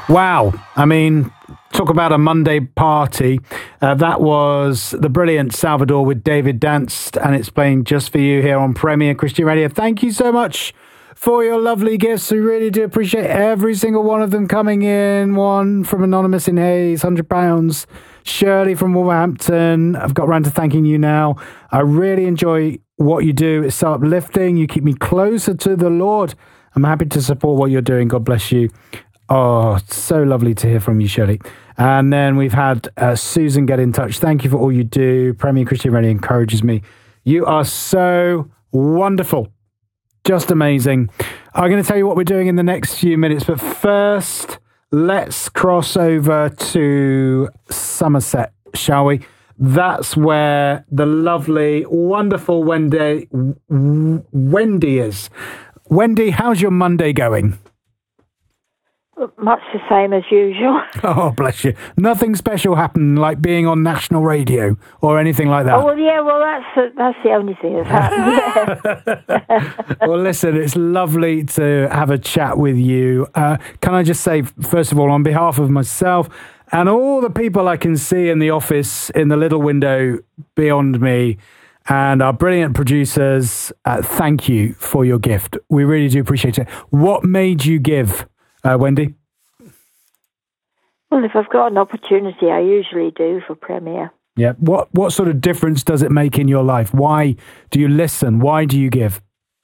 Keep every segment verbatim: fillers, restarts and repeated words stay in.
Wow. I mean, talk about a Monday party. Uh, that was the brilliant Salvador with David Danst, and it's playing just for you here on Premier Christian Radio. Thank you so much for your lovely gifts. We really do appreciate every single one of them coming in. One from Anonymous in Hayes, one hundred pounds. Shirley from Wolverhampton. I've got round to thanking you now. I really enjoy what you do. It's so uplifting. You keep me closer to the Lord. I'm happy to support what you're doing. God bless you. Oh, so lovely to hear from you, Shirley. And then we've had uh, Susan get in touch. Thank you for all you do. Premier Christian Radio encourages me. You are so wonderful. Just amazing. I'm going to tell you what we're doing in the next few minutes. But first, let's cross over to Somerset, shall we? That's where the lovely, wonderful Wendy, Wendy is. Wendy, how's your Monday going? Much the same as usual. Oh, bless you. Nothing special happened, like being on national radio or anything like that? Oh, well, yeah, well, that's the, that's the only thing that's happened. Well, listen, it's lovely to have a chat with you. Uh, can I just say, first of all, on behalf of myself and all the people I can see in the office, in the little window beyond me, and our brilliant producers, uh, thank you for your gift. We really do appreciate it. What made you give? Uh, Wendy? Well, if I've got an opportunity, I usually do for Premier. Yeah. What what sort of difference does it make in your life? Why do you listen? Why do you give?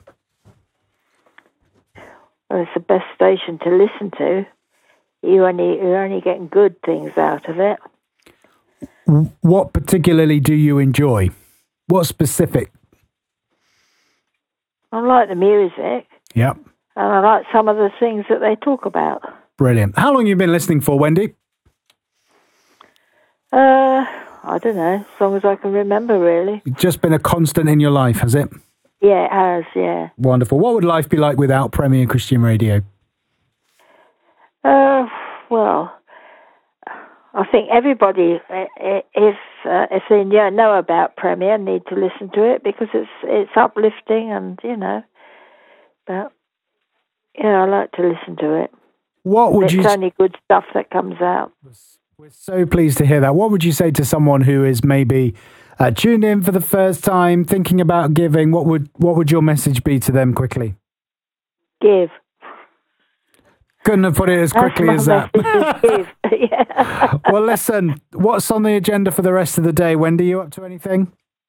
Well, it's the best station to listen to. You only, you're only getting good things out of it. What particularly do you enjoy? What specific? I like the music. Yep. And I like some of the things that they talk about. Brilliant. How long have you been listening for, Wendy? Uh, I don't know, as long as I can remember, really. It's just been a constant in your life, has it? Yeah, it has, yeah. Wonderful. What would life be like without Premier Christian Radio? Uh, well, I think everybody, if uh, if they know about Premier, need to listen to it because it's it's uplifting and, you know, but... Yeah, I like to listen to it. What would it's you? It's only good stuff that comes out. We're so pleased to hear that. What would you say to someone who is maybe uh, tuned in for the first time, thinking about giving? What would what would your message be to them quickly? Give. Couldn't have put it as quickly as that. Give. Yeah. Well, listen, what's on the agenda for the rest of the day? Wendy, you up to anything?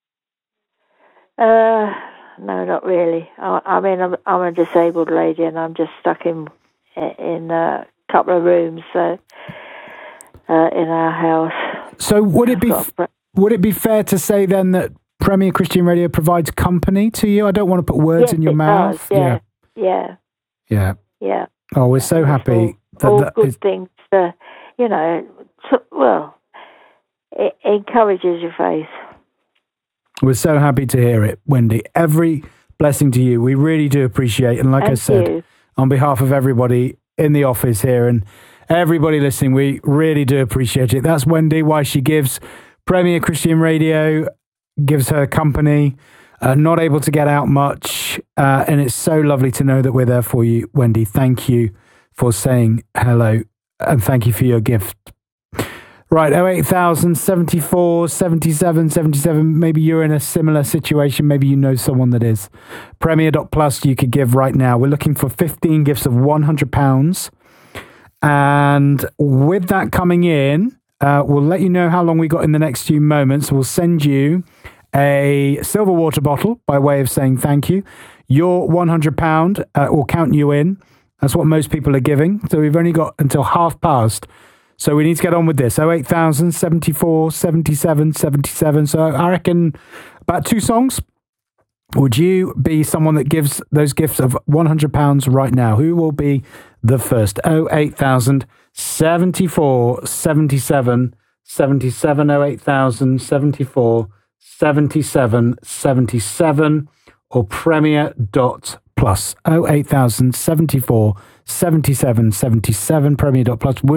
Uh. No, not really. I, I mean, I'm, I'm a disabled lady, and I'm just stuck in in a couple of rooms, so uh, in our house. So, would it be would it be fair to say then that Premier Christian Radio provides company to you? I don't want to put words yes, in your it mouth. Does, yeah, yeah, yeah, yeah. Oh, we're so happy. All, that, all that good is... things. Uh, you know, so, well, it encourages your faith. We're so happy to hear it, Wendy. Every blessing to you. We really do appreciate. And like Thank I said, you. On behalf of everybody in the office here and everybody listening, we really do appreciate it. That's Wendy, why she gives. Premier Christian Radio gives her company, uh, not able to get out much. Uh, and it's so lovely to know that we're there for you, Wendy. Thank you for saying hello. And thank you for your gift. Right, oh eight thousand, seventy-four, seventy-seven, seventy-seven. Maybe you're in a similar situation. Maybe you know someone that is. Premier dot plus you could give right now. We're looking for fifteen gifts of one hundred pounds. And with that coming in, uh, we'll let you know how long we got in the next few moments. We'll send you a silver water bottle by way of saying thank you. Your one hundred pounds uh, will count you in. That's what most people are giving. So we've only got until half past. So we need to get on with this. oh eight thousand, seventy-four, seventy-seven, seventy-seven. So I reckon about two songs. Would you be someone that gives those gifts of one hundred pounds right now? Who will be the first? oh eight thousand, seventy-four, seventy-seven, seventy-seven. oh eight thousand, seventy-four, seventy-seven, seventy-seven. Or Premier dot plus. oh eight thousand, seventy-four, seventy-seven, seventy-seven. Premier dot plus.